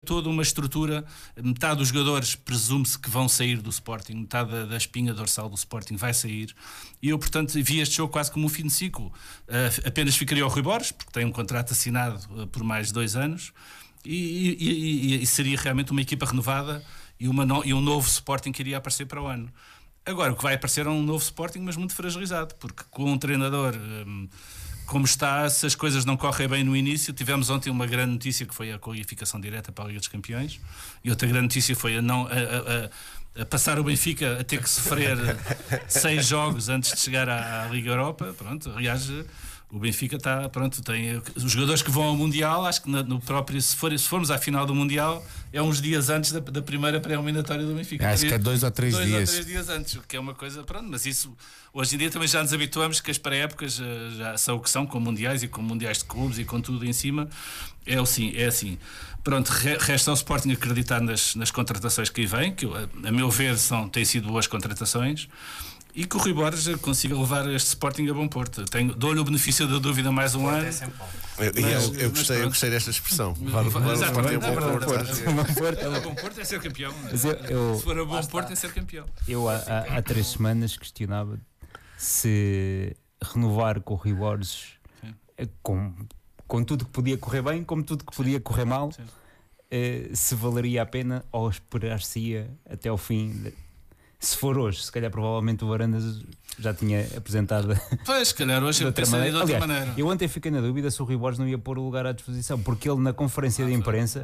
toda uma estrutura. Metade dos jogadores presume-se que vão sair do Sporting, metade da espinha dorsal do Sporting vai sair, e eu, portanto, vi este jogo quase como um fim de ciclo. Apenas ficaria o Rui Borges, porque tem um contrato assinado por mais de 2 anos, e seria realmente uma equipa renovada e um novo Sporting que iria aparecer para o ano. Agora, o que vai aparecer é um novo Sporting, mas muito fragilizado, porque com um treinador como está, se as coisas não correm bem no início. Tivemos ontem uma grande notícia, que foi a qualificação direta para a Liga dos Campeões, e outra grande notícia foi a passar o Benfica a ter que sofrer 6 jogos antes de chegar à Liga Europa. Pronto, aliás, o Benfica está, pronto, tem os jogadores que vão ao Mundial, acho que no próprio, se formos à final do Mundial, é uns dias antes da primeira pré-eliminatória do Benfica. Acho que é 2 ou 3 dias. 2 ou 3 dias antes, o que é uma coisa, pronto, mas isso, hoje em dia também já nos habituamos que as pré-épocas já são o que são, com mundiais e com mundiais de clubes e com tudo em cima. É assim. Pronto, resta ao Sporting acreditar nas contratações que aí vêm, que a meu ver têm sido boas contratações, e que o Rui Borges consiga levar este Sporting a bom porto. Dou-lhe o benefício da dúvida mais um ano. Eu gostei desta expressão. A bom porto é ser campeão. Se for a bom porto é ser campeão. Eu há 3 semanas questionava se renovar com o Rui Borges, com tudo que podia correr bem, como tudo que podia correr mal, se valeria a pena ou esperar-se-ia até ao fim. Se for hoje, se calhar provavelmente o Varandas já tinha apresentado. Pois, se calhar hoje eu pensaria de outra maneira. Eu ontem fiquei na dúvida se o Rui Borges não ia pôr o lugar à disposição, porque ele na conferência de imprensa,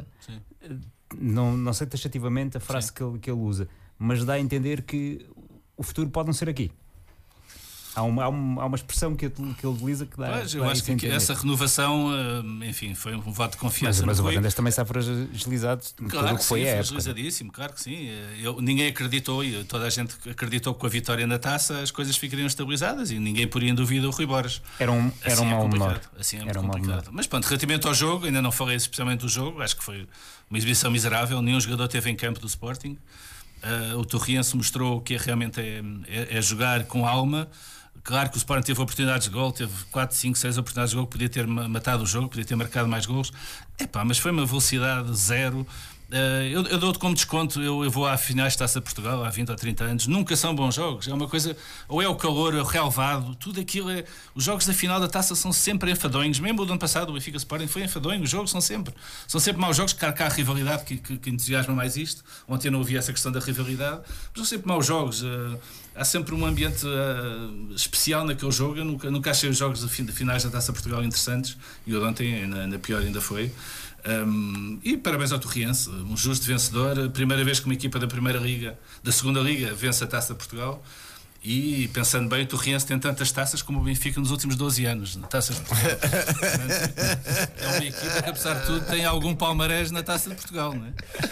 não sei taxativamente a frase que ele usa, mas dá a entender que o futuro pode não ser aqui. Há uma expressão que ele utiliza que dá. Pois, eu acho que essa renovação, enfim, foi um voto de confiança. Mas o Varandas também está fragilizado. Claro que que foi sim, a época. fragilizadíssimo, claro que sim. Ninguém acreditou, e toda a gente acreditou que com a vitória na taça as coisas ficariam estabilizadas e ninguém poria em dúvida o Rui Borges. Era um mal menor. Assim é muito complicado. Mas pronto, relativamente ao jogo, ainda não falei especialmente do jogo, acho que foi uma exibição miserável, nenhum jogador teve em campo do Sporting. O Torriense mostrou que realmente é jogar com alma. Claro que o Sporting teve oportunidades de gol, teve 4, 5, 6 oportunidades de gol, podia ter matado o jogo, podia ter marcado mais golos. Mas foi uma velocidade zero. Eu dou-te como desconto, eu vou à finais de Taça de Portugal há 20 ou 30 anos, nunca são bons jogos, é uma coisa, ou é o calor, é o relevado, tudo aquilo os jogos da final da Taça são sempre enfadonhos, mesmo o do ano passado o Benfica Sporting foi enfadonho, os jogos são sempre maus jogos, claro que há a rivalidade que entusiasma mais isto, ontem não havia essa questão da rivalidade, mas são sempre maus jogos, há sempre um ambiente especial naquele jogo. Eu nunca achei os jogos de finais da Taça de Portugal interessantes, e o de ontem na pior ainda foi. E parabéns ao Torriense, um justo vencedor, primeira vez que uma equipa da segunda Liga vence a Taça de Portugal. E pensando bem, o Torriense tem tantas taças como o Benfica nos últimos 12 anos, taças de Portugal. É uma equipa que, apesar de tudo, tem algum palmarés na Taça de Portugal, não é?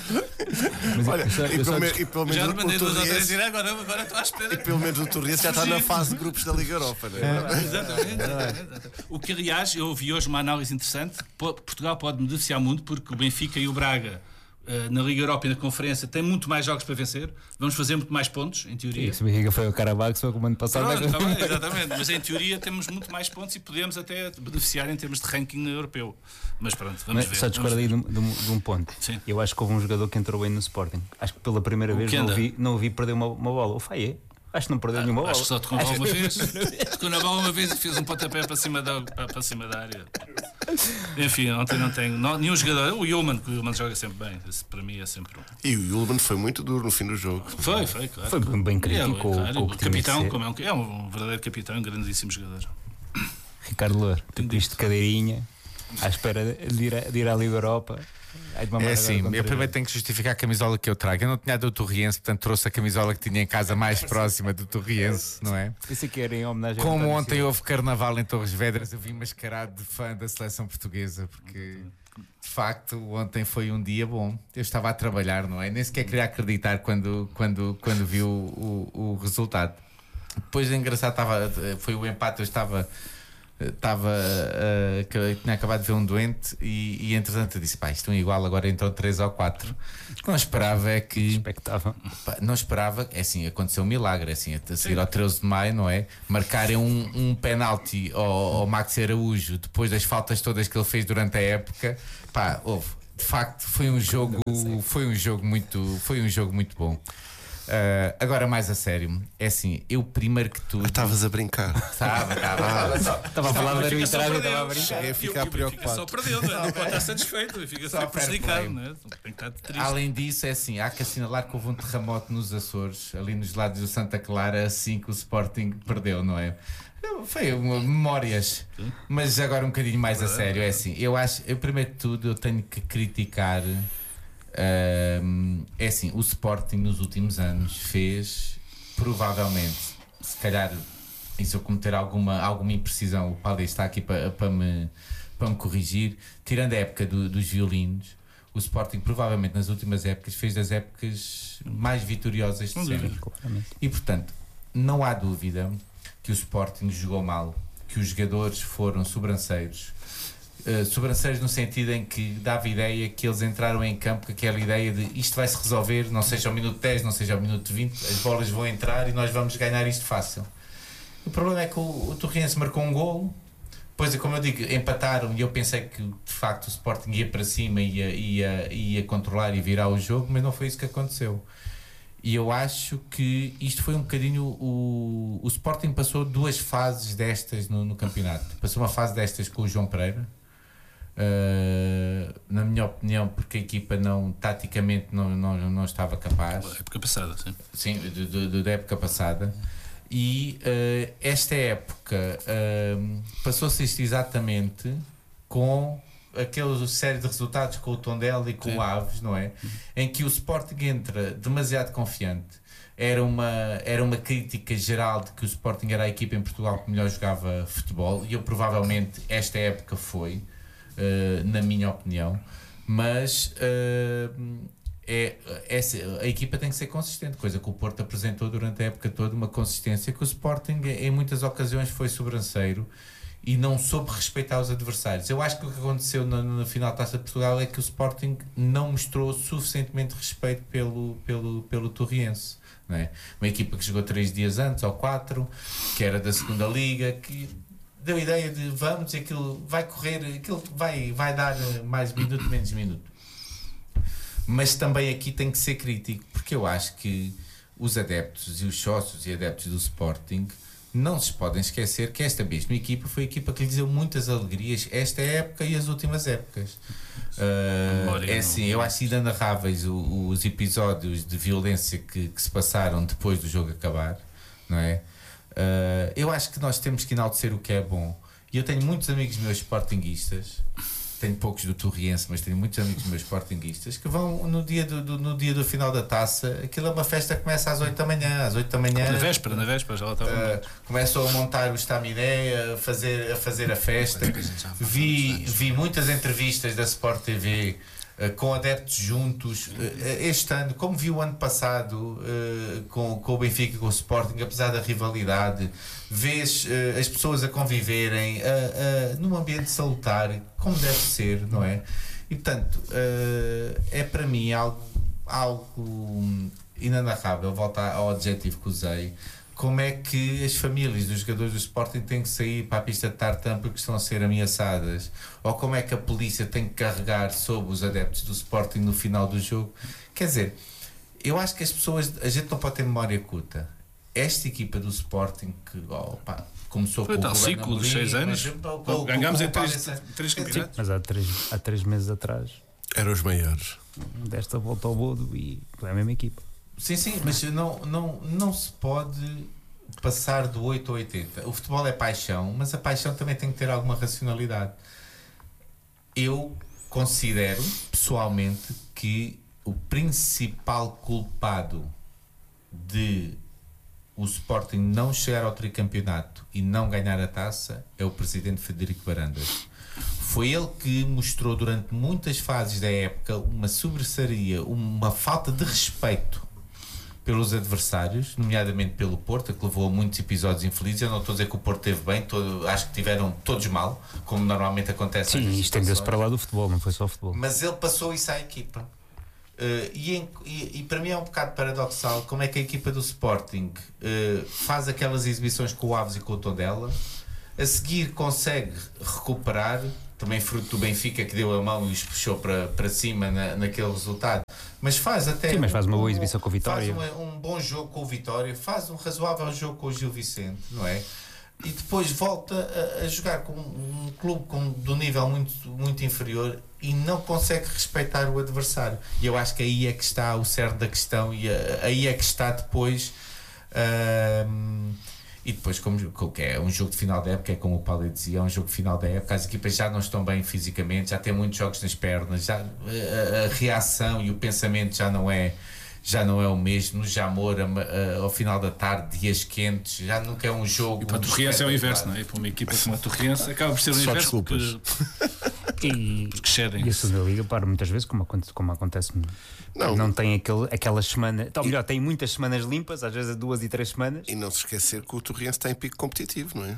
E pelo menos já o mandei 2 ou 3 Torriense, agora estou à espera. e pelo menos o Torriense já está na fase de grupos da Liga Europa, não é? Exatamente. O que, aliás, eu ouvi hoje uma análise interessante. Portugal pode beneficiar muito, porque o Benfica e o Braga na Liga Europa e na Conferência têm muito mais jogos para vencer, vamos fazer muito mais pontos, em teoria. Se o Benfica foi o Carabao, foi como ano passado. Pronto, bem, exatamente, mas em teoria temos muito mais pontos e podemos até beneficiar em termos de ranking europeu. Mas pronto, vamos ver. Só discordo aí de um ponto. Sim. Eu acho que houve um jogador que entrou bem no Sporting. Acho que pela primeira vez não o vi perder uma bola. O Faye. Acho que não perdeu nenhuma bola. Acho que só tocou na bola uma vez. Tocou na bola uma vez e fez um pontapé para cima da área. Enfim, ontem não tenho nenhum jogador. O Yulman joga sempre bem. Esse, para mim é sempre E o Yulman foi muito duro no fim do jogo. Foi, claro. Foi bem crítico. O capitão, como é um verdadeiro capitão, um grandíssimo jogador. Ricardo Loura, tipo isto de cadeirinha, à espera de ir à Liga Europa. É assim, eu primeiro tenho que justificar a camisola que eu trago. Eu não tinha a do Torriense, portanto trouxe a camisola que tinha em casa mais próxima do Torriense, não é? Isso aqui era em homenagem. Como ontem houve carnaval em Torres Vedras, eu vim mascarado de fã da seleção portuguesa, porque de facto ontem foi um dia bom. Eu estava a trabalhar, não é? Nem sequer queria acreditar quando vi o resultado. Depois é engraçado, foi o empate, eu tinha acabado de ver um doente e entretanto eu disse, isto é igual, agora entram 3 ou 4. O que não esperava é que não esperava, é assim, aconteceu um milagre, é assim, a seguir ao 13 de maio, não é? Marcarem um penalti ao Max Araújo depois das faltas todas que ele fez durante a época, de facto foi um jogo muito bom. Agora mais a sério, é assim, eu primeiro que tudo. Estavas a brincar. Estava a falar da arbitragem, estava a brincar. Cheguei a ficar preocupado. Só perdeu, não pode estar satisfeito, fica só prejudicado, não é? Tem que estar triste. Além disso, é assim, há que assinalar que houve um terremoto nos Açores, ali nos lados do Santa Clara, assim que o Sporting perdeu, não é? Foi memórias. Mas agora um bocadinho mais a sério, é assim, eu primeiro que tudo eu tenho que criticar. É assim, o Sporting nos últimos anos fez, provavelmente, se calhar, e se eu cometer alguma imprecisão, o Paulo está aqui para me corrigir, tirando a época dos violinos, o Sporting provavelmente nas últimas épocas fez das épocas mais vitoriosas de sempre. E portanto, não há dúvida que o Sporting jogou mal, que os jogadores foram sobranceiros no sentido em que dava ideia que eles entraram em campo com aquela ideia de isto vai se resolver, não seja ao minuto 10, não seja ao minuto 20, as bolas vão entrar e nós vamos ganhar isto fácil. O problema é que o Torriense marcou um golo, depois, como eu digo, empataram e eu pensei que de facto o Sporting ia para cima e ia controlar e virar o jogo, mas não foi isso que aconteceu. E eu acho que isto foi um bocadinho. O Sporting passou duas fases destas no campeonato. Passou uma fase destas com o João Pereira, na minha opinião, porque a equipa taticamente não estava capaz. Da época passada, sim. Sim, da época passada. E esta época passou-se isto exatamente com aquela série de resultados com o Tondela e com o Aves, não é? Em que o Sporting entra demasiado confiante. Era uma crítica geral de que o Sporting era a equipa em Portugal que melhor jogava futebol, e eu provavelmente esta época foi, na minha opinião, mas a equipa tem que ser consistente, coisa que o Porto apresentou durante a época toda, uma consistência que o Sporting em muitas ocasiões foi sobranceiro e não soube respeitar os adversários. Eu acho que o que aconteceu na final da Taça de Portugal é que o Sporting não mostrou suficientemente respeito pelo Torriense, não é? Uma equipa que jogou 3 dias antes ou 4, que era da segunda liga, que deu a ideia de vamos, e aquilo vai correr, aquilo vai dar mais minuto, menos minuto. Mas também aqui tem que ser crítico, porque eu acho que os adeptos e os sócios e adeptos do Sporting não se podem esquecer que esta mesma equipa foi a equipa que lhes deu muitas alegrias esta época e as últimas épocas. É assim, eu acho inenarráveis os episódios de violência que se passaram depois do jogo acabar, não é? Eu acho que nós temos que enaltecer o que é bom, e eu tenho muitos amigos meus sportinguistas, tenho poucos do Torriense, mas tenho muitos amigos meus sportinguistas que vão no dia do final da taça. Aquilo é uma festa que começa às 8 da manhã. Na véspera já lá estava. Começam a montar o estaminé, a fazer a festa. Vi muitas entrevistas da Sport TV com adeptos juntos. Este ano, como vi o ano passado com o Benfica e com o Sporting, apesar da rivalidade, vês as pessoas a conviverem num ambiente salutar, como deve ser, não é? E portanto, é para mim algo inenarrável, voltar ao adjetivo que usei. Como é que as famílias dos jogadores do Sporting têm que sair para a pista de tartan porque estão a ser ameaçadas? Ou como é que a polícia tem que carregar sobre os adeptos do Sporting no final do jogo? Quer dizer, eu acho que a gente não pode ter memória curta. Esta equipa do Sporting que começou foi com o ciclo de 6 anos, ganhámos em 3 campeonatos. Mas há 3 meses atrás eram os maiores. Desta volta ao Bodo e é a mesma equipa. Sim, mas não se pode passar do 8 ao 80. O futebol é paixão, mas a paixão também tem que ter alguma racionalidade. Eu considero, pessoalmente, que o principal culpado de o Sporting não chegar ao tricampeonato e não ganhar a taça é o presidente Frederico Varandas. Foi ele que mostrou durante muitas fases da época uma sobressaria, uma falta de respeito pelos adversários, nomeadamente pelo Porto, que levou a muitos episódios infelizes. Eu não estou a dizer que o Porto teve bem, acho que tiveram todos mal, como normalmente acontece. Sim, isto estendeu-se para lá do futebol, não foi só futebol. Mas ele passou isso à equipa. E para mim é um bocado paradoxal como é que a equipa do Sporting faz aquelas exibições com o Aves e com o Tondela, a seguir consegue recuperar também fruto do Benfica que deu a mão e os puxou para cima naquele resultado. Mas faz até. Sim, mas faz uma boa exibição com o Vitória. Faz um bom jogo com o Vitória, faz um razoável jogo com o Gil Vicente, não é? E depois volta a jogar com um clube do nível muito, muito inferior e não consegue respeitar o adversário. E eu acho que aí é que está o cerne da questão e aí é que está depois. E depois, como que é um jogo de final da época, é como o Paulo dizia, é um jogo de final da época, as equipas já não estão bem fisicamente, já têm muitos jogos nas pernas, já, a reação e o pensamento já não é o mesmo. No Jamor, ao final da tarde, dias quentes, já nunca é um jogo. E para a Torriense é o inverso, não é? E para uma equipa como a Torriense acaba por ser o inverso. Só desculpas. E a segunda liga para muitas vezes, como acontece, não tem aquelas semanas, ou melhor, tem muitas semanas limpas, às vezes 2 e 3 semanas. E não se esquecer que o Torriense está em pico competitivo, não é?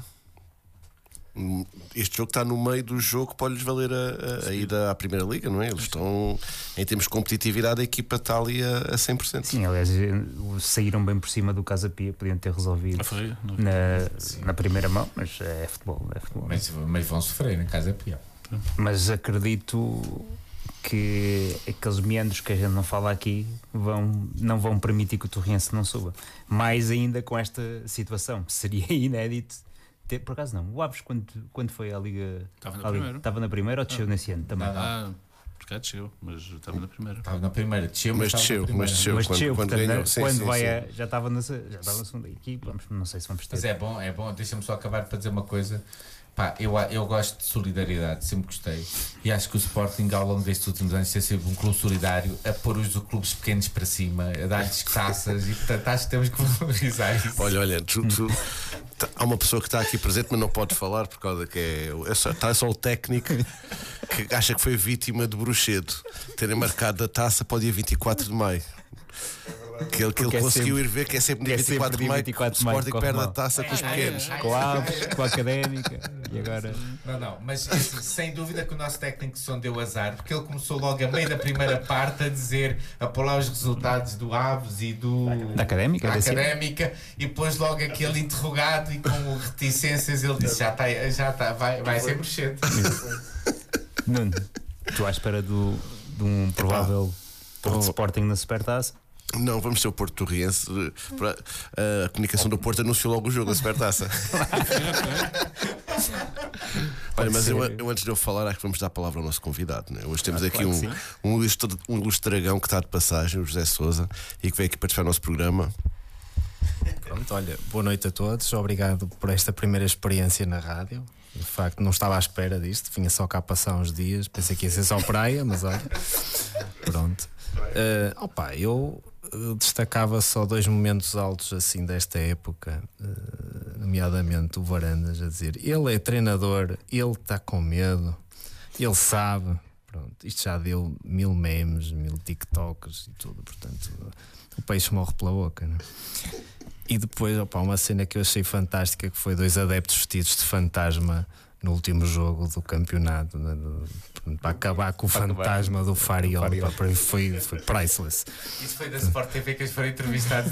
Este jogo está no meio do jogo que pode-lhes valer a ida à Primeira Liga, não é? Eles estão, em termos de competitividade, a equipa está ali a 100%. Sim, aliás, saíram bem por cima do Casa Pia, podiam ter resolvido na primeira mão, mas é futebol. Mas vão sofrer na Casa Pia. Mas acredito que aqueles meandros que a gente não fala aqui não vão permitir que o Torriense não suba. Mais ainda com esta situação, seria inédito. Por acaso não, o Aves quando foi à Liga estava na primeira ou desceu nesse ano também? Por cá desceu, mas estava na primeira. Estava na primeira, desceu, mas desceu quando ganhou. Já estava na segunda equipa, não sei se vamos ter. Mas é bom, deixa-me só acabar para dizer uma coisa. Pá, eu gosto de solidariedade, sempre gostei. E acho que o Sporting, ao longo destes últimos anos, tem sido um clube solidário a pôr os clubes pequenos para cima, a dar-lhes taças, e portanto acho que temos que valorizar isso. Olha, há uma pessoa que está aqui presente, mas não pode falar por causa que está só o técnico que acha que foi vítima de Bruxedo terem marcado a taça para o dia 24 de maio. Que ele conseguiu ir ver que é sempre dia 24 de maio que o Sporting perde a taça com os pequenos. Com a Aves, com a Académica e agora... Não, mas sem dúvida que o nosso técnico só deu azar, porque ele começou logo a meio da primeira parte a pôr lá os resultados do Aves e da Académica, e depois logo aquele interrogado e com reticências ele disse, já está, vai ser bruxete. Nuno, tu à espera de um provável Sporting na Supertaça? Não, vamos ser o Porto Torriense. A comunicação do Porto anunciou logo o jogo, a Supertaça. Olha, mas eu antes de eu falar, acho que vamos dar a palavra ao nosso convidado, né? Hoje temos aqui um ilustre dragão que está de passagem, o José Sousa, e que veio aqui participar do nosso programa. Pronto, olha, boa noite a todos, obrigado por esta primeira experiência na rádio. De facto, não estava à espera disto, vinha só cá passar uns dias, pensei que ia ser só praia, mas olha, pronto. Eu destacava só 2 momentos altos assim desta época, nomeadamente o Varandas a dizer: ele é treinador, ele está com medo, ele sabe. Pronto, isto já deu 1000 memes, 1000 TikToks e tudo, portanto o peixe morre pela boca, não é? E depois, uma cena que eu achei fantástica, que foi 2 adeptos vestidos de fantasma no último jogo do campeonato, para acabar com o fantasma do Fariol. Para mim foi priceless. Isso foi da Sport TV que eles foram entrevistados.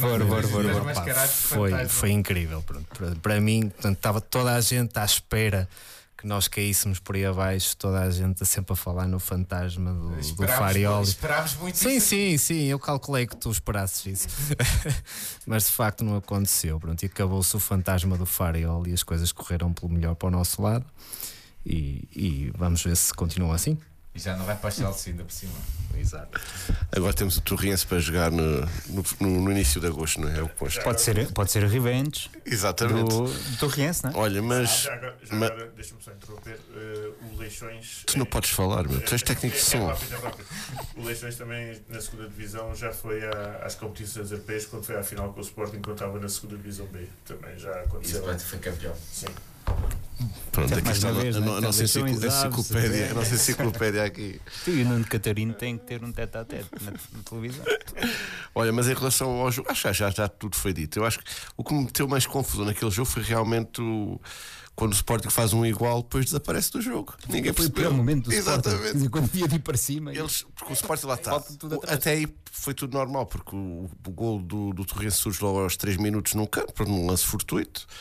Foi incrível. Pronto. Para mim, portanto, estava toda a gente à espera que nós caíssemos por aí abaixo, toda a gente sempre a falar no fantasma do Fariol. Esperámos muito isso. Sim, eu calculei que tu esperasses isso. Mas de facto não aconteceu. Pronto, e acabou-se o fantasma do Fariol e as coisas correram pelo melhor para o nosso lado. E vamos ver se continua assim. E já não vai para a Chelsea ainda por cima. Exato. Agora temos o Torriense para jogar no início de agosto, não é? Pode ser a revenge. Exatamente. Do Torriense, não é? Olha, mas. Deixa-me só interromper. O Leixões. Tu não podes falar, meu. Tu és técnico de som. Rápido. O Leixões também, na segunda divisão, já foi às competições europeias quando foi à final com o Sporting, quando estava na segunda divisão B. Também já aconteceu. Isso foi campeão. Sim. Pronto, aqui está a nossa enciclopédia aqui. Tu e o Nuno Catarino têm que ter um tete-a-tete na televisão. Olha, mas em relação ao jogo, acho que já tudo foi dito. Eu acho que o que me meteu mais confusão naquele jogo foi realmente quando o Sporting faz um igual, depois desaparece do jogo. Ninguém percebeu. Foi o pior momento do Exatamente. Sporting. Quando ia de ir para cima. Porque o Sporting lá está. Até aí foi tudo normal, porque o gol do Torrense surge logo aos 3 minutos num campo, num lance fortuito.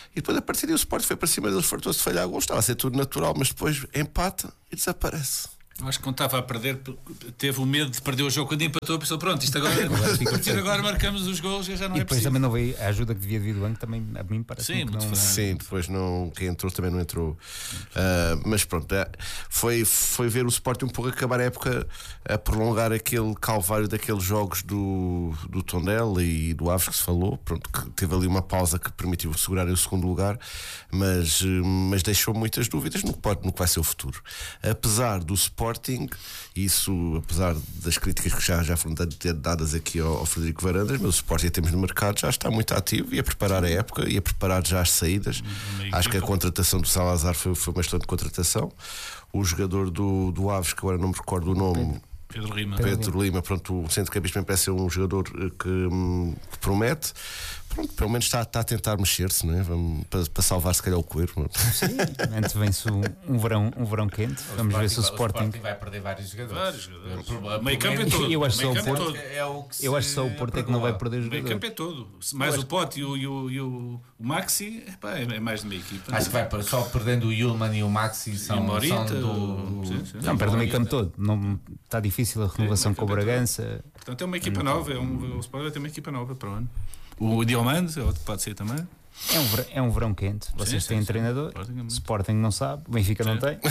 E depois a partir daí o Sporting foi para cima deles, fartou-se de falhar gols, estava a ser tudo natural, mas depois empata e desaparece. Acho que quando estava a perder, teve o medo de perder o jogo. Quando empatou, pensou: pronto, isto agora marcamos os gols e já não E é depois possível. também não veio a ajuda que devia vir do banco, também a mim parece Sim, que muito não. fraco. Sim, depois não, quem entrou também não entrou. Mas pronto, foi ver o Sporting um pouco acabar a época a prolongar aquele calvário daqueles jogos do Tondela e do Aves que se falou. Pronto, que teve ali uma pausa que permitiu segurar o segundo lugar, mas deixou muitas dúvidas no que vai ser o futuro. Apesar do Sporting, isso apesar das críticas que já foram dadas aqui ao Frederico Varandas, mas o Sporting em termos de mercado já está muito ativo e a preparar a época e a preparar já as saídas. Acho que a contratação do Salazar foi uma excelente contratação. O jogador do Aves, que agora não me recordo o nome, Pedro Lima, pronto, o centrocampista me parece ser um jogador que promete. Pronto, pelo menos está a tentar mexer-se, não é? Para salvar se calhar o coelho. Sim, antes vem-se um verão quente. Vamos ver se o Sporting vai perder vários jogadores. O meio campo é todo. Eu acho só o Porto. que Eu acho só o Porto é que não vai perder os O meio campo jogadores. é todo. Mais o Pote e o Maxi, é mais de meia equipa. Acho que vai só perdendo o Yulman e o Maxi são, E o Morita, são sim, sim. Não, perde o meio campo todo. Não, está difícil a renovação com o Bragança. Portanto, é uma equipa nova. O Sporting vai ter uma equipa nova para o ano. O Diomande pode ser também. É um verão quente. Vocês têm treinador. Sporting não sabe. Benfica não tem.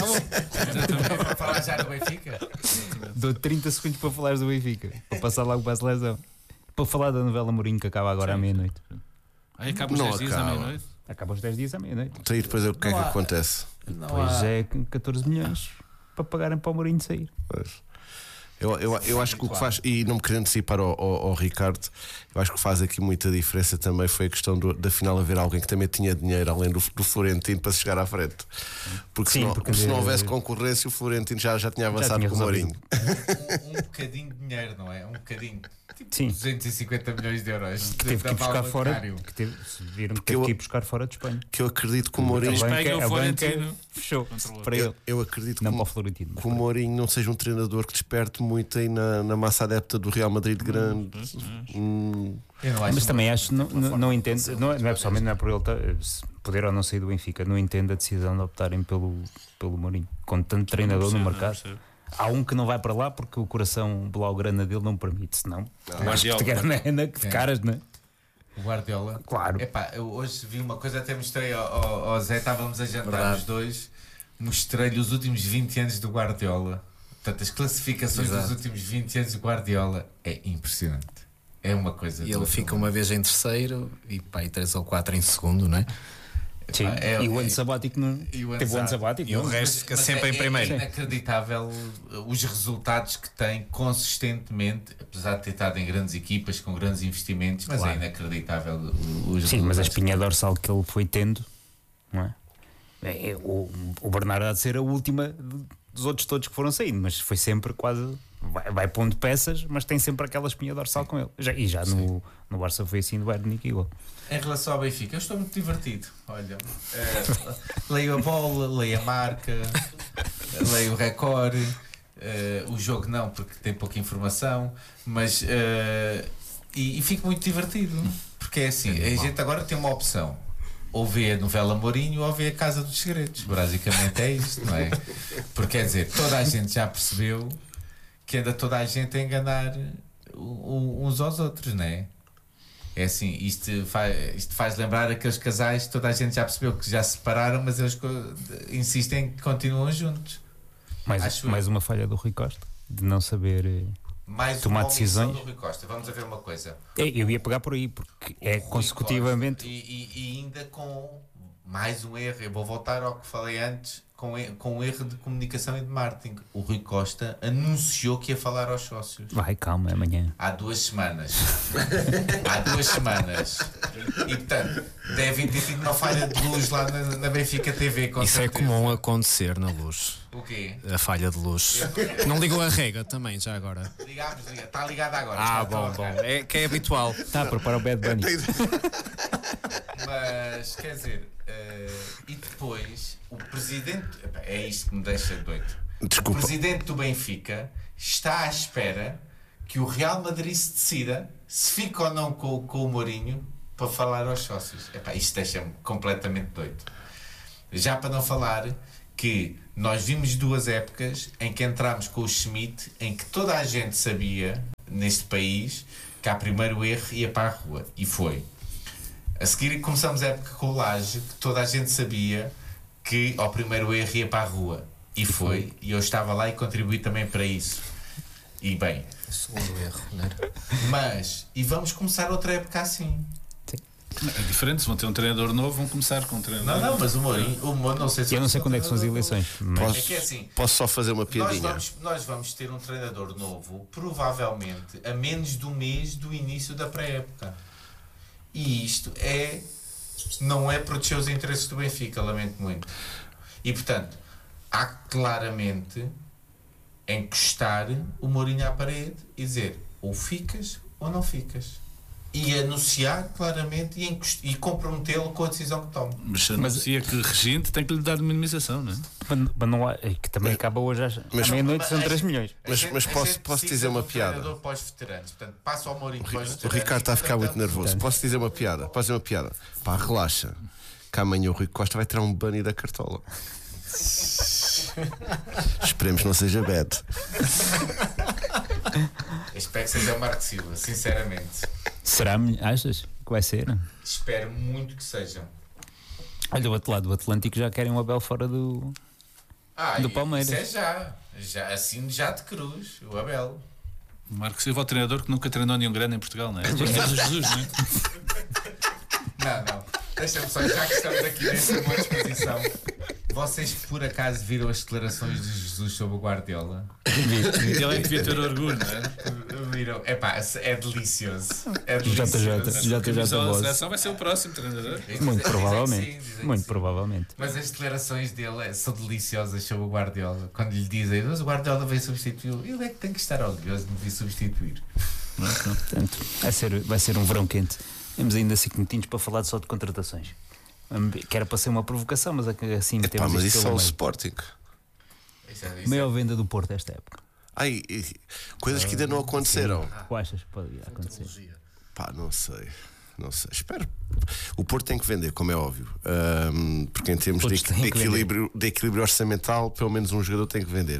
Para falar já do Benfica. Dou 30 segundos para falares do Benfica. Para passar logo para a seleção. Para falar da novela Mourinho que acaba agora à meia-noite. Aí acaba os 10 dias à meia-noite. Acaba os 10 dias à meia-noite. Então, e depois o que é que acontece? Depois é 14 milhões para pagarem para o Mourinho sair. Pois. Eu acho que o que faz, e não me querendo antecipar ao Ricardo, eu acho que faz aqui muita diferença também foi a questão da final haver alguém que também tinha dinheiro além do Florentino para se chegar à frente. Porque, Sim, se não houvesse concorrência, o Florentino já tinha avançado tinha com o Mourinho. Um bocadinho de dinheiro, não é? Um bocadinho. Tipo Sim. 250 milhões de euros. Que teve que ir buscar fora. Viram que teve que ir buscar fora de Espanha. Que eu acredito que o Mourinho. A banca fechou para ele. Eu acredito Não que para o Florentino. o Mourinho não seja um treinador que desperte muito aí na massa adepta do Real Madrid grande. Mas também acho, não entendo, não é pessoalmente, não é por ele poder ou não sair do Benfica, não entendo a decisão de optarem pelo Mourinho, com tanto treinador no mercado. Há um que não vai para lá porque o coração blaugrana dele não permite, senão acho que de caras, não é? O Guardiola. Claro. Epá, eu hoje vi uma coisa, até mostrei ao Zé, estávamos a jantar os dois, mostrei-lhe os últimos 20 anos do Guardiola. Portanto, as classificações dos últimos 20 anos do Guardiola é impressionante. É uma coisa. E ele fica uma vez em terceiro e 3 ou 4 em segundo, não é? Sim. E o ano sabático não teve o ano sabático. E o resto fica sempre em primeiro. É inacreditável os resultados que tem consistentemente, apesar de ter estado em grandes equipas com grandes investimentos, mas é inacreditável os resultados. Sim, mas a espinha dorsal que ele foi tendo, não é? O Bernardo há de ser a última dos outros todos que foram saindo, mas foi sempre quase. Vai pondo peças, mas tem sempre aquela espinha dorsal com ele. E já no Barça foi assim do Bayern igual. Em relação ao Benfica, eu estou muito divertido. Olha, leio a bola, leio a marca, leio o recorde, o jogo não, porque tem pouca informação, mas e fico muito divertido, porque é assim, a gente agora tem uma opção. Ou vê a novela Mourinho ou vê a Casa dos Segredos. Basicamente é isto, não é? Porque quer dizer, toda a gente já percebeu que anda toda a gente a enganar uns aos outros, não é? É assim, isto faz lembrar aqueles casais que toda a gente já percebeu que já se separaram, mas eles insistem que continuam juntos. Mais uma falha do Rui Costa, de não saber tomar decisões. Do Rui Costa. Vamos a ver uma coisa. Eu ia pegar por aí, porque é consecutivamente. E ainda com mais um erro, eu vou voltar ao que falei antes, com um erro de comunicação e de marketing. O Rui Costa anunciou que ia falar aos sócios. Vai, calma, é amanhã. Há 2 semanas. E portanto, devem ter tido uma falha de luz lá na Benfica TV. Isso é comum acontecer na luz. O quê? A falha de luz. Não ligou a rega também, já agora? Está ligada agora. Bom. É que é habitual. Está a preparar o Bad Bunny. Mas, quer dizer, e depois o presidente, é isto que me deixa doido. Desculpa. O presidente do Benfica está à espera que o Real Madrid se decida se fica ou não com o Mourinho para falar aos sócios. Epá, isto deixa-me completamente doido. Já para não falar que nós vimos 2 épocas em que entramos com o Schmidt, em que toda a gente sabia, neste país, que a primeiro erro ia para a rua. E foi. A seguir começamos a época com o Laje, que toda a gente sabia que ao primeiro erro ia para a rua. E foi. E eu estava lá e contribuí também para isso. E bem... Segundo erro, não era? Mas, e vamos começar outra época assim. É diferente, se vão ter um treinador novo, vão começar com um treinador. Não, mas o Mourinho, não sei se... Eu não sei quando é que são as eleições. Mas... É que é assim, Posso só fazer uma piadinha? nós vamos ter um treinador novo, provavelmente, a menos de um mês do início da pré-época. E isto não é proteger os interesses do Benfica, lamento muito. E, portanto, há claramente encostar o Mourinho à parede e dizer ou ficas ou não ficas. E anunciar claramente e comprometê-lo com a decisão que toma. Mas anuncia que regente tem que lhe dar minimização, não é? Mas não há, é que também acaba hoje à meia-noite, são 3 milhões. Mas posso dizer uma piada? Treinador pós-veteranos, portanto, passa ao Mourinho O Ricardo está a ficar muito nervoso. Posso dizer uma piada? Pá, relaxa. Que amanhã o Rui Costa vai tirar um bunny da cartola. Esperemos que não seja bad. Espero que seja o Marco Silva, sinceramente. Será? Achas que vai ser? Espero muito que seja. Olha, do outro lado do Atlântico já querem o Abel fora do Palmeiras. Isso é já assim já de cruz, o Abel. Marco Silva, o treinador que nunca treinou nenhum grande em Portugal, não é? Jesus, não é? Não. Deixa-me só, já que estamos aqui nesta boa disposição. Vocês que por acaso viram as declarações de Jesus sobre o Guardiola? Ele é que devia ter orgulho, não é? Viram? Epá, é delicioso. É JJ A Boss. seleção vai ser o próximo treinador. Muito provavelmente. Dizem que Muito sim. provavelmente. Mas as declarações dele são deliciosas sobre o Guardiola. Quando lhe dizem, mas o Guardiola veio substituí-lo, ele é que tem que estar orgulhoso de me vir substituir. Portanto, vai ser um verão quente. Temos ainda 5 minutinhos para falar só de contratações. Que era para ser uma provocação, mas assim Epá, temos mas isto isso é pelo o meio. Sporting. Maior venda do Porto esta época. Ai, coisas que ainda não aconteceram. O achas que pode acontecer? Pá, não sei. Espero. O Porto tem que vender, como é óbvio. Porque em termos Todos têm que de equilíbrio orçamental, pelo menos um jogador tem que vender.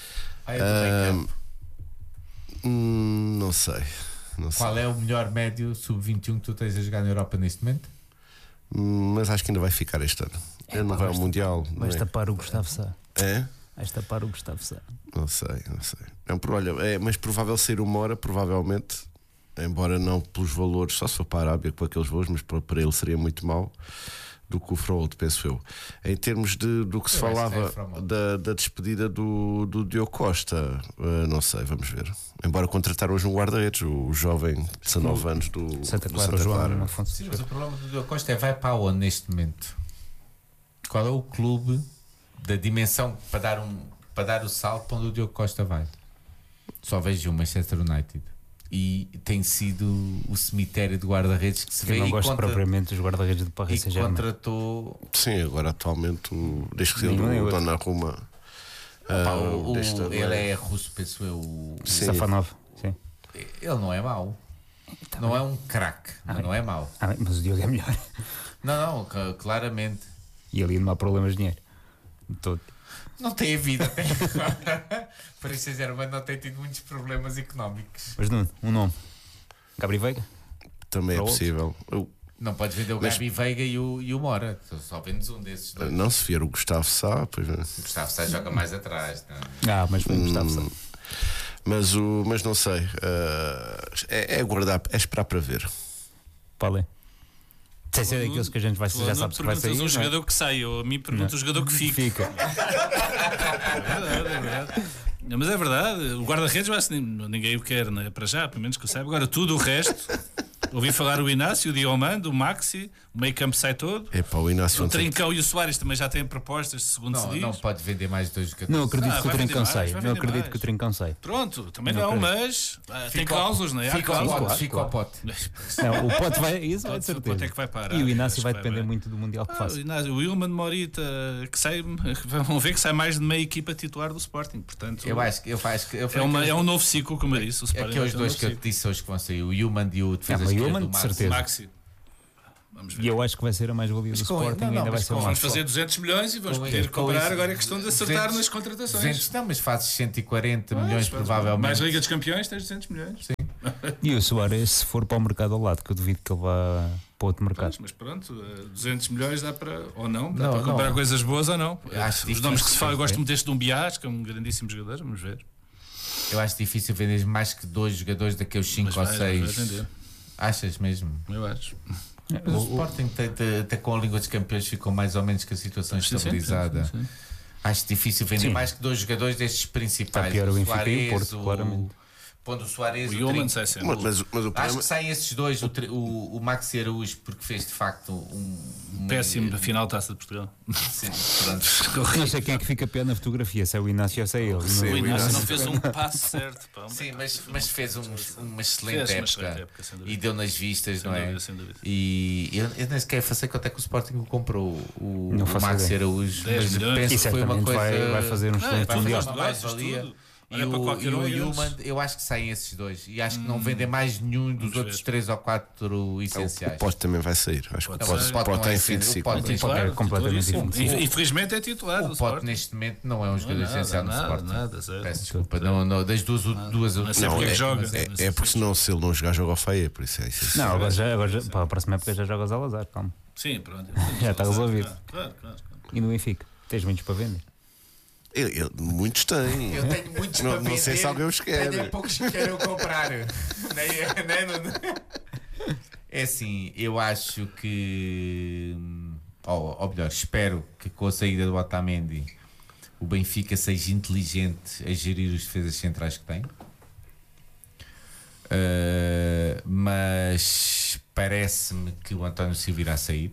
Não sei. Qual é o melhor médio sub-21 que tu tens a jogar na Europa neste momento? Mas acho que ainda vai ficar este ano. Ele não vai ao Mundial. Vais não é? tapar o Gustavo Sá. É? Vais tapar o Gustavo Sá. Não sei. É mais provável ser uma hora, provavelmente. Embora não pelos valores, só se for para a Arábia com aqueles voos, mas para ele seria muito mau do que o Froholt, penso eu. Em termos do que se falava da despedida do Diogo Costa, não sei, vamos ver. Embora contrataram hoje um guarda-redes, o jovem de 19 anos do Santa do Clara, João Afonso. Sim, mas o problema do Diogo Costa vai para onde neste momento? Qual é o clube da dimensão para dar o salto para onde o Diogo Costa vai? Só vejo o Manchester United. E tem sido o cemitério de guarda-redes que se vê. Eu não gosto propriamente dos guarda-redes do Paris e Saint-Germain. contratou. Sim, agora atualmente, desde que saiu do Donnarumma. Ele é russo, penso eu. Safanov. Sim. Ele não é mau. Não é um craque, mas não é mau. Mas o Diogo é melhor. Não, claramente. E ali não há problemas de dinheiro. De todo. Não tem havido. Paris Saint-Germain não tem tido muitos problemas económicos. Mas Nuno, um nome. Gabriel Veiga? Também é Para possível. Não podes vender o Gabi Veiga e o Mora. Só vendes um desses dois. Não, se vier o Gustavo Sá, pois O Gustavo Sá joga mais atrás. Não? Mas foi Gustavo Sá. mas não sei. É guardar, é esperar para ver. Falei. Sem ser daqueles que a gente já sabe que vai sair. Um jogador que sai, ou a mim pergunta o jogador que fica. É verdade. Mas é verdade, o guarda-redes ninguém o quer, não é? Para já, pelo menos que eu saiba. Agora tudo o resto, ouvi falar o Inácio, o Diomando, o Maxi, o meio campo sai todo. O Inácio O Trincão e o Soares também já têm propostas, segundo se diz. Não pode vender mais dois jogadores. Não acredito que o vai vender Trincão mais, saia. vai Não vender acredito mais. que o Trincão saia. Pronto, também Não não, acredito. mas tem cláusulas, não é? Há cláusulas. Fica ao pote. Não, o Pote vai. Isso vai de O certeza. Pote é que vai parar. E o Inácio Acho vai que depender vai. muito do Mundial que faça. O Ilman Morita, que sai, vão ver que sai mais de meia equipa titular do Sporting. Portanto, Eu acho que é um novo ciclo, como eu disse. O Sporting Aqueles é um dois novo que eu ciclo. te disse hoje que vão sair, o Human e o defesa o esquerda Human, do de Maxi. certeza. Maxi. Vamos ver. E eu acho que vai ser a mais-valia do Mas com- Sporting, não, ainda não, vai mas ser com- uma Vamos fazer 200 milhões e vamos Com- poder com comprar. isso, Agora é questão de acertar 200, nas contratações. 200 não, mas fazes 140 milhões provavelmente. Mais Liga dos Campeões, tens 200 milhões. E o Soares, se for para o mercado ao lado, que eu duvido que ele vá para outro mercado. Pois, mas pronto, 200 milhões dá para, ou não, dá Não, para comprar não. coisas boas ou não. Acho Os nomes que se fala, eu gosto difícil, muito deste de um Biás, que é um grandíssimo jogador, vamos ver. Eu acho difícil vender mais que 2 jogadores daqueles 5 ou Mas vai 6. vender, Achas mesmo? eu acho. Mas o Sporting até com a Liga dos Campeões ficou mais ou menos com a situação estabilizada. Sim. Acho difícil vender Sim. mais que 2 jogadores destes principais. Está pior o Benfica e o Suárez, Porto, claramente. Pondo o Soares, O Yeoman sai sempre. Mas o Acho problema. que saem esses dois, o Maxi Araújo, porque fez de facto um Péssimo na final Taça de Portugal. Sim, pronto. Não sei quem é que fica pior na fotografia, se é o Inácio ou se é ele. Sim, O o Inácio não Inácio. fez um passo certo. Pá, Sim, mas fez uma Fez excelente uma excelente época, época, sem dúvida. e deu nas vistas, Sem não é? dúvida, sem dúvida. E eu nem sequer sei quanto é que o Sporting o comprou, o Não faço Maxi ideia. Araújo, 10 mas milhões. penso E que foi uma certamente coisa. vai fazer um excelente vai mundial. fazer uma negócios, mais-valia. tudo. E Olha para o qualquer um deles. Human, eu acho que saem esses dois. E acho que não vendem mais nenhum dos Vamos outros ver. 3 ou 4 O essenciais. Pote também vai sair. Acho que o Pode Pote ser. Pote não está é em fim de assim, o ciclo. Pote tem Titular, É completamente titularíssimo. diferente. Infelizmente é titular. do O Pote Sporting. neste momento não é um jogador Nada, essencial no nada, Sporting. nada, zero. Peço desculpa. Não, das duas Não sei Não, porque é que joga. É porque senão se ele não jogar, joga ao feia. Por isso é isso. Não, agora já para a próxima época já jogas ao azar, calma. Sim, pronto. Já está resolvido. Claro. E no Benfica? Tens muitos para vender? Muitos têm. Eu tenho muitos Não- para não sei vender, se alguém os quer. Tenho poucos que queiram comprar. É assim, eu acho que. Ou melhor, espero que com a saída do Otamendi o Benfica seja inteligente a gerir os defesas centrais que tem. Mas parece-me que o António Silva irá sair.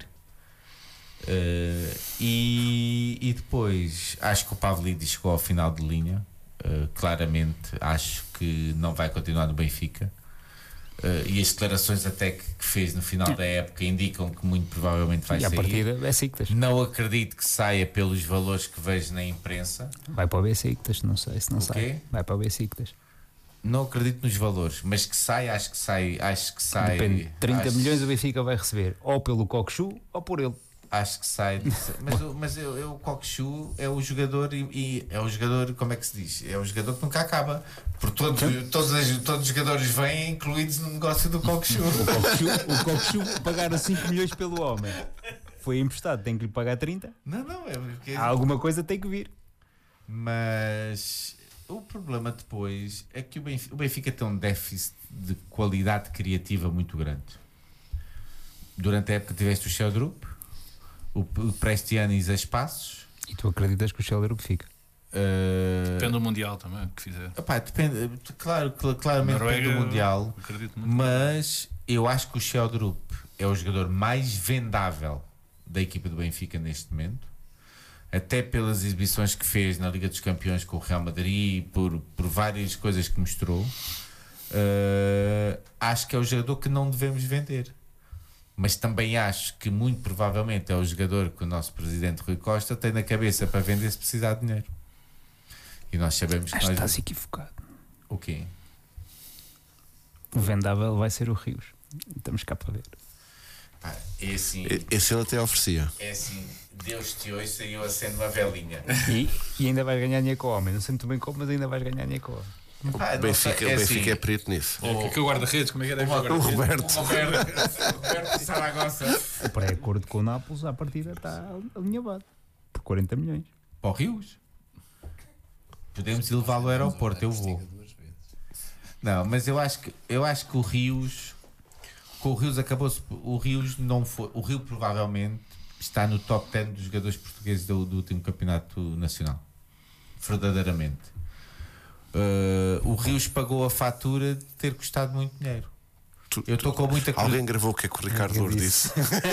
E depois acho que o Pavlidis chegou ao final de linha. Claramente acho que não vai continuar no Benfica. E as declarações até que fez no final da época indicam que muito provavelmente vai E a sair. partida é Besiktas. Não acredito que saia pelos valores que vejo na imprensa. Vai para o Besiktas, não sei se não O sai. quê? Vai para o Besiktas. Não acredito nos valores, mas que sai, acho que sai. Depende. 30 acho- milhões o Benfica vai receber ou pelo Cockchu ou por ele. Acho que sai. Mas o Cockchu é o jogador e é o jogador, como é que se diz? É o jogador que nunca acaba. Porque todos os jogadores vêm incluídos no negócio do Cockchu. O Cockchu pagaram 5 milhões pelo homem. Foi emprestado, tem que lhe pagar 30. Não, é porque. Há alguma coisa tem que vir. Mas o problema depois é que o Benfica tem um déficit de qualidade criativa muito grande. Durante a época tiveste o Sheldrup, o Prestianis a espaços. E tu acreditas que o Scheller fica? Depende do Mundial também, que fizer. Opá, depende, claramente depende do Mundial. Acredito muito. Mas eu acho que o Sheldrup é o jogador mais vendável da equipa do Benfica neste momento. Até pelas exibições que fez na Liga dos Campeões com o Real Madrid, por várias coisas que mostrou. Acho que é o jogador que não devemos vender. Mas também acho que muito provavelmente é o jogador que o nosso presidente Rui Costa tem na cabeça para vender se precisar de dinheiro. E nós sabemos que Acho que nós... estás equivocado. O quê? O vendável vai ser o Rios. Estamos cá para ver. Pá, é assim, Esse ele até oferecia. Deus te ouça e eu acendo uma velinha. E ainda vais ganhar dinheiro com o homem. Não sei muito bem como, mas ainda vais ganhar dinheiro com o homem. Pá, O Benfica é perito nisso. Que o guarda-redes, como é que era? O Roberto. Roberto Saragossa. O pré-acordo com o Nápoles, à partida, está alinhavado. Por 40 milhões. Para o Rios. Podemos ir levá-lo ao aeroporto, eu vou. Não, mas eu acho que o Rios, com o Rios acabou-se. O Rios não foi. O Rio provavelmente está no top 10 dos jogadores portugueses do último campeonato nacional. Verdadeiramente. O Rios pagou a fatura de ter custado muito dinheiro. Eu estou com muita Alguém gravou o que é que o Ricardo Louro disse?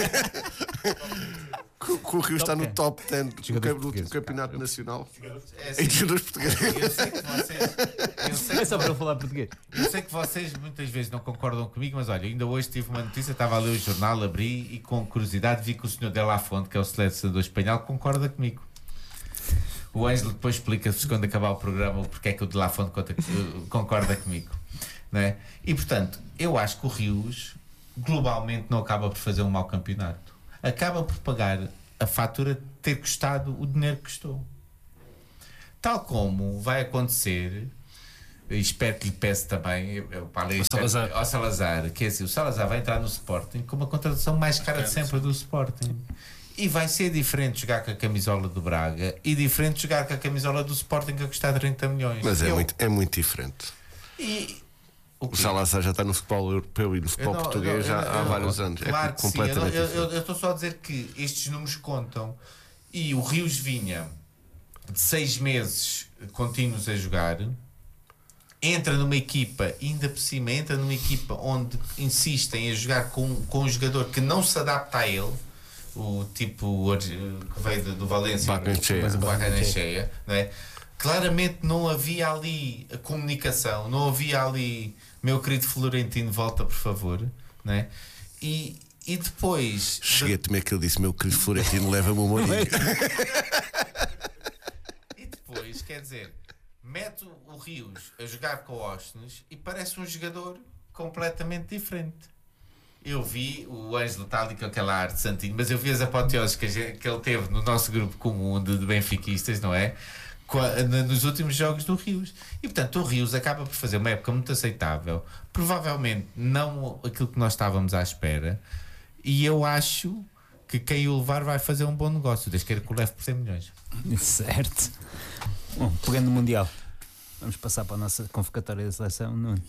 Que o Rio está no top 10 do campeonato nacional. É Em jogadores portugueses. Eu sei que vocês. É só para falar português. Eu sei que vocês muitas vezes não concordam comigo, mas olha, ainda hoje tive uma notícia, estava a ler o jornal, abri e com curiosidade vi que o senhor De La Fonte, que é o selecionador espanhol, concorda comigo. O Ângelo depois explica-vos quando acabar o programa porque é que o De La Fonte concorda comigo. Não é? E portanto, eu acho que o Rios globalmente não acaba por fazer um mau campeonato. Acaba por pagar a fatura de ter custado o dinheiro que custou. Tal como vai acontecer, espero que lhe peço também ao Salazar, que é assim, o Salazar vai entrar no Sporting com uma contratação mais cara de sempre do Sporting. E vai ser diferente jogar com a camisola do Braga e diferente jogar com a camisola do Sporting a custar 30 milhões. Mas é muito diferente. O Salazar já está no futebol europeu e no futebol português já há vários anos. Claro que completamente sim. Eu estou só a dizer que estes números contam. E o Rios vinha de 6 meses contínuos a jogar, entra numa equipa, ainda por cima, entra numa equipa onde insistem a jogar com um jogador que não se adapta a ele, o tipo que veio do Valência, o Barrancheia, não é? Claramente não havia ali a comunicação, não havia ali, meu querido Florentino, volta por favor, não é? E depois cheguei a temer que ele disse, meu querido Florentino, leva-me o Mourinho. E depois, quer dizer, mete o Rios a jogar com o Óssenes e parece um jogador completamente diferente. Eu vi o Ângelo está ali com aquela arte santinho, mas eu vi as apoteoses que ele teve no nosso grupo comum de benfiquistas, não é? Nos últimos jogos do Rios. E portanto o Rios acaba por fazer uma época muito aceitável, provavelmente não aquilo que nós estávamos à espera, e eu acho que quem o levar vai fazer um bom negócio, desde que ele leve por 100 milhões. Certo. Bom, pegando o Mundial, vamos passar para a nossa convocatória da seleção, Nuno.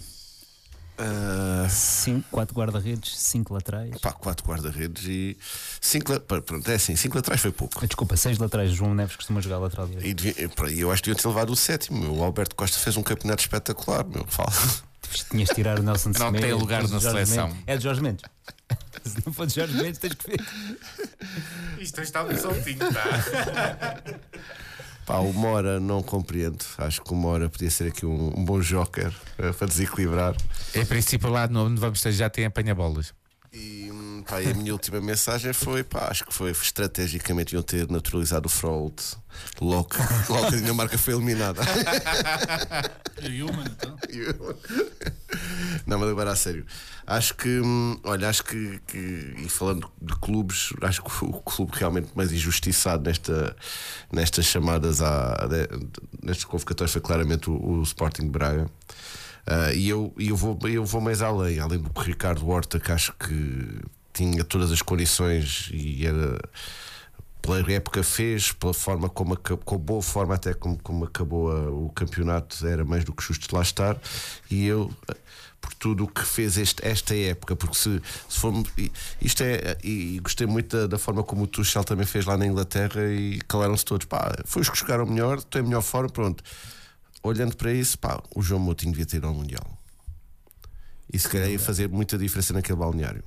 4 guarda-redes, 5 laterais. 4 guarda-redes e 5 pronto, é assim, 5 laterais foi pouco. Desculpa, 6 laterais. João Neves costuma jogar lateral direito. E eu acho que deviam ter levado o 7º. O Alberto Costa fez um campeonato espetacular, meu. Fala. Tinhas de tirar o Nelson Semedo. Não tem lugar na seleção. Mendes. É de Jorge Mendes. Se não for de Jorge Mendes, tens que ver. Isto está um soltinho, tá? O Mora não compreendo. Acho que o Mora podia ser aqui um bom joker para desequilibrar. Em princípio, lá onde vamos ter já tem apanha-bolas. E a minha última mensagem foi: acho que foi estrategicamente iam ter naturalizado o Fraud logo que a Dinamarca foi eliminada. E o Human, então? Não, mas agora a sério. Acho que, e falando de clubes, acho que o clube realmente mais injustiçado nestas chamadas, nestas convocatórias foi claramente o Sporting de Braga. E eu vou mais além do que Ricardo Horta, que acho que tinha todas as condições e era, pela época fez, pela forma com a boa forma até como acabou o campeonato, era mais do que justo de lá estar. E eu, por tudo o que fez esta época, porque se for isto e gostei muito da forma como o Tuchel também fez lá na Inglaterra, e calaram-se todos, foi os que jogaram melhor, tem a melhor forma, pronto. Olhando para isso, o João Moutinho devia ter ido ao Mundial. E se calhar ia fazer muita diferença naquele balneário.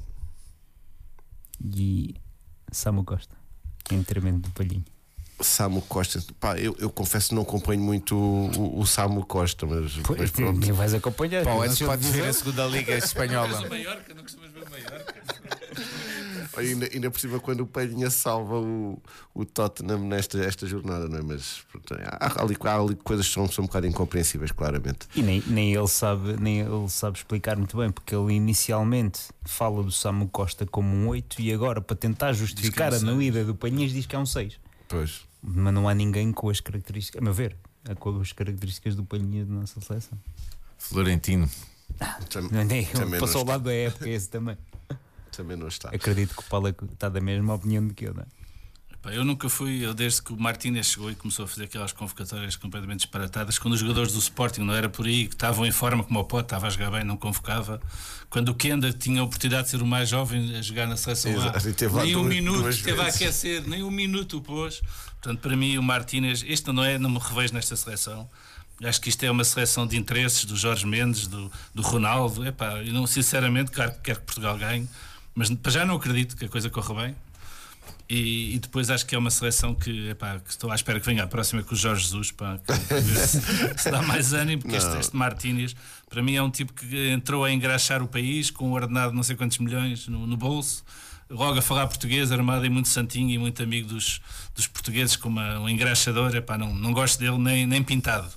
E Samu Costa, em detrimento do Palhinho. Samu Costa, eu confesso que não acompanho muito o Samu Costa, mas pronto. Nem vais acompanhar. Antes podes ver a segunda Liga Espanhola. Mas o Mallorca, não costumas ver o Mallorca. Ainda por cima, quando o Palhinha salva o Tottenham esta jornada, não é? Mas pronto, há ali coisas que são um bocado incompreensíveis, claramente. E nem ele sabe explicar muito bem, porque ele inicialmente fala do Samu Costa como um 8 e agora, para tentar justificar a analida do Palhinhas, diz que é um 6. Pois. Mas não há ninguém com as características, a meu ver, com as características do Palhinha da nossa seleção. Florentino. Também passou ao lado da época, esse também. Também não está. Acredito que o Paulo está da mesma opinião do que eu, não é? Eu nunca fui, desde que o Martínez chegou e começou a fazer aquelas convocatórias completamente disparatadas, quando os jogadores do Sporting não era por aí, que estavam em forma como o Pote, estava a jogar bem, não convocava. Quando o Kenda tinha a oportunidade de ser o mais jovem a jogar na seleção A, nem um minuto esteve a aquecer, nem um minuto o pôs. Portanto, para mim, o Martínez, não me revejo nesta seleção. Acho que isto é uma seleção de interesses do Jorge Mendes, do Ronaldo. Eu não, sinceramente, quero que Portugal ganhe, mas para já não acredito que a coisa corra bem. E depois acho que é uma seleção que estou à espera que venha a próxima com o Jorge Jesus, para ver se dá mais ânimo, porque este Martínez para mim é um tipo que entrou a engraxar o país com um ordenado de não sei quantos milhões no bolso, logo a falar português, armado e muito santinho e muito amigo dos portugueses, como um engraxador. Não gosto dele nem pintado.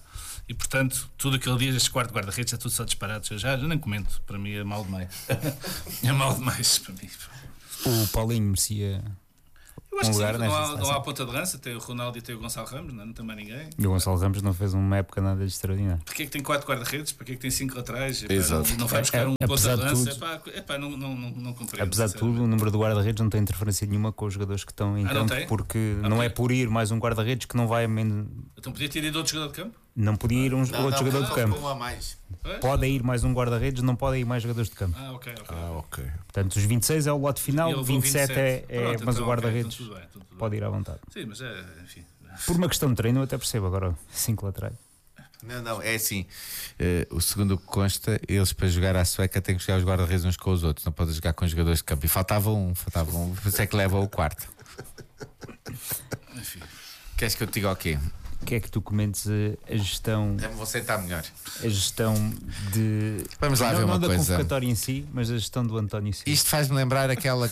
E portanto, tudo o que ele diz, este quarto guarda-redes, é tudo só disparados. Eu já nem comento, para mim é mal demais. É mal demais para mim. O Paulinho merecia. Eu acho que sim, lugar nesta não seleção. há ponta de lança, tem o Ronaldo e tem o Gonçalo Ramos, não tem mais ninguém. E o Gonçalo Ramos não fez uma época nada de extraordinário. Porquê é que tem 4 guarda-redes? Porquê é que tem 5 laterais? Epá, Exato. não vai buscar um Apesar ponta de de lança? tudo- Epá, não compreendo. Apesar de tudo, o número de guarda-redes não tem interferência nenhuma com os jogadores que estão em não campo, tem? porque não é por ir mais um guarda-redes que não vai. Então podia ter ido outro jogador de campo? Não podia ir outro jogador de campo. Um a mais. Pode ir mais um guarda-redes, não pode ir mais jogadores de campo. Ok. Ok. Portanto, os 26 é o lote E final, ele levou 27 é Pronto, mas então, o guarda-redes ok, então tudo bem. pode ir à vontade. Sim, mas enfim. Por uma questão de treino, eu até percebo agora 5 laterais. Não, é assim. O segundo o que consta, eles para jogar à sueca têm que jogar os guarda-redes uns com os outros, não podem jogar com os jogadores de campo. E faltava um, por isso é que leva o quarto. Enfim. Queres que eu te diga o quê? O que é que tu comentes a gestão Vou sentar melhor. de. Vamos lá não, ver não uma da coisa. convocatória em si, mas a gestão do António Silva. Isto faz-me lembrar aquela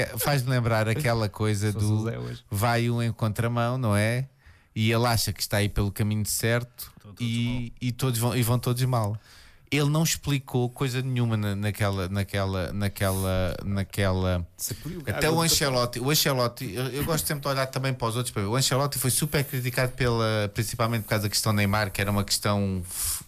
coisa Sou do José hoje. vai um em contramão, não é? E ele acha que está aí pelo caminho certo e vão todos mal. Ele não explicou coisa nenhuma naquela. Até o Ancelotti, eu gosto sempre de olhar também para os outros para ver. O Ancelotti foi super criticado principalmente por causa da questão Neymar, que era uma questão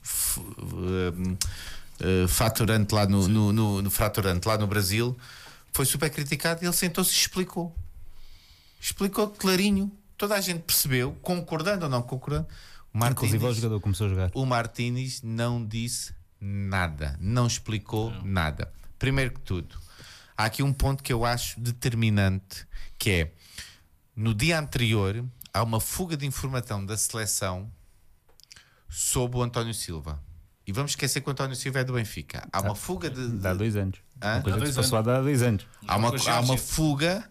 faturante lá fraturante lá no Brasil. Foi super criticado e ele sentou-se e explicou clarinho, toda a gente percebeu, concordando ou não concordando. Inclusive o jogador começou a jogar. O Martínez não disse nada, não explicou nada. Primeiro que tudo, há aqui um ponto que eu acho determinante, que é no dia anterior há uma fuga de informação da seleção sobre o António Silva. E vamos esquecer que o António Silva é do Benfica. Há uma fuga de Há 2 anos. Hã? Uma coisa Há que se 2 passou há 2 anos. Há uma fuga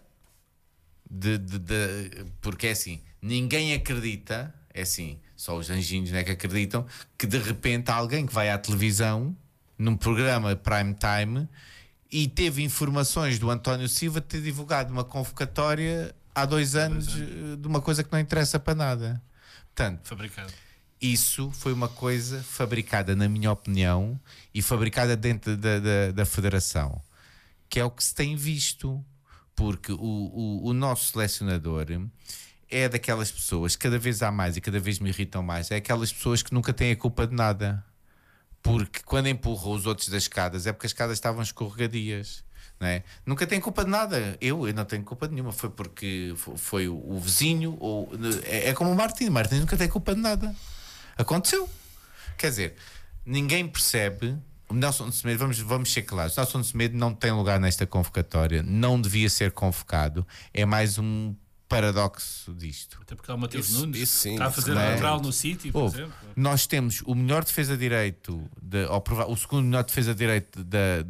porque é assim, ninguém acredita, é assim, só os anjinhos, né, que acreditam que de repente há alguém que vai à televisão num programa prime time e teve informações do António Silva ter divulgado uma convocatória há 2 anos de uma coisa que não interessa para nada. Portanto, Fabricado. isso foi uma coisa fabricada, na minha opinião, e fabricada dentro da federação, que é o que se tem visto, porque o nosso selecionador é daquelas pessoas, cada vez há mais e cada vez me irritam mais, é aquelas pessoas que nunca têm a culpa de nada, porque quando empurram os outros das escadas é porque as escadas estavam escorregadias. Não é? Nunca tem culpa de nada. Eu não tenho culpa nenhuma. Foi porque foi o vizinho. É como o Martins nunca tem culpa de nada. Aconteceu. Quer dizer, ninguém percebe. O Nelson Semedo, vamos ser claros, o Nelson Semedo não tem lugar nesta convocatória, não devia ser convocado. É mais um paradoxo disto. Até porque há o Mateus Isso Nunes sim, está a fazer não é? lateral no City, por exemplo. Nós temos o melhor defesa direito, o segundo melhor defesa direito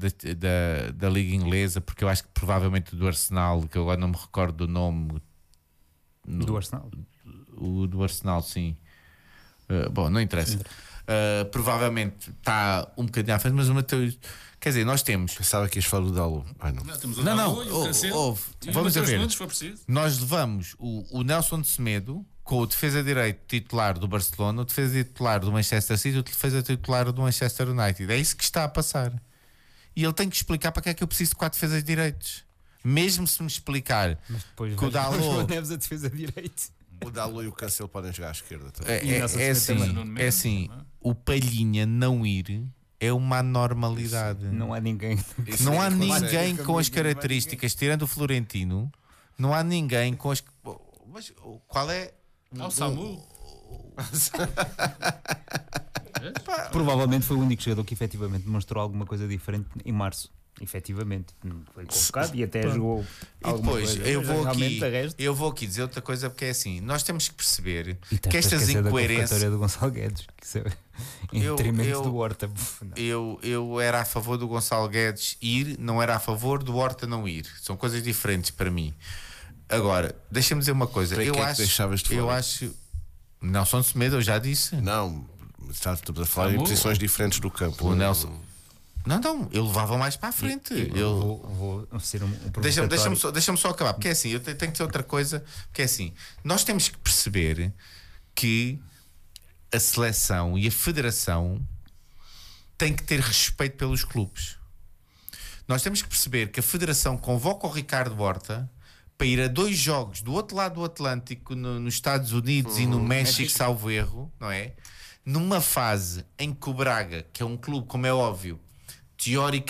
da Liga Inglesa, porque eu acho que provavelmente do Arsenal, que eu agora não me recordo do nome. Do Arsenal. O do Arsenal, sim. Bom, não interessa. Provavelmente está um bocadinho à frente, mas o Mateus. Quer dizer, nós temos. Pensava que ias falar do Dalot. Não, temos o Não, Dalot e o Cancelo. E o vamos a Mateus ver. Nunes, se for preciso. Nós levamos o Nelson de Semedo com o defesa direito titular do Barcelona, o defesa titular do Manchester City, o defesa titular do Manchester United. É isso que está a passar. E ele tem que explicar para que é que eu preciso de 4 defesas direitos. Mesmo se me explicar Mas depois que o Dalot. Neves a defesa direita. O Dalot e o Cancelo podem jogar à esquerda também. E Nelson Semedo também. É assim, o Palhinha não ir é uma anormalidade. Não há ninguém. Isso Não há ninguém consegue. ninguém com as características, tirando o Florentino, não há ninguém com as. Mas qual é? Há o Samu. Provavelmente foi o único jogador que efetivamente demonstrou alguma coisa diferente em março. Efetivamente, não foi convocado e até jogou E alguma depois coisa. eu Mas vou realmente, aqui, de resto, eu vou aqui dizer outra coisa, porque é assim, nós temos que perceber e que estas da incoerências. convocatória do Gonçalo Guedes, que isso é em Eu- detrimento eu- do Horta. Eu era a favor do Gonçalo Guedes ir, não era a favor do Horta não ir. São coisas diferentes para mim. Agora, deixa-me dizer uma coisa. Para Eu quem é que acho, deixavas de eu fora? acho. Nelson Semedo, eu já disse. Não, estamos a falar em Samu. posições diferentes do campo. O Nelson. Não, eu levava mais para a frente. Eu vou ser um provocatório. Deixa-me só acabar, porque é assim, eu tenho que dizer outra coisa, porque é assim, nós temos que perceber que a seleção e a federação têm que ter respeito pelos clubes. Nós temos que perceber que a federação convoca o Ricardo Horta para ir a 2 jogos do outro lado do Atlântico, nos Estados Unidos e no México, salvo erro, não é? Numa fase em que o Braga, que é um clube, como é óbvio, teoricamente